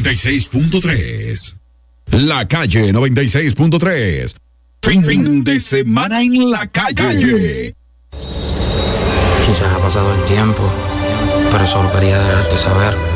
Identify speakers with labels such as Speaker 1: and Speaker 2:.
Speaker 1: 96.3. La Calle 96.3. Fin de semana en la calle.
Speaker 2: Quizás ha pasado el tiempo, pero solo quería dejarte saber